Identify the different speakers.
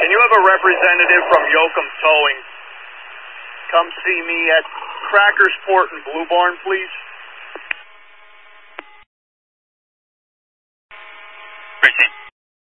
Speaker 1: Can you have a representative from Yoakum Towing come see me at Crackersport in Blueborn, please?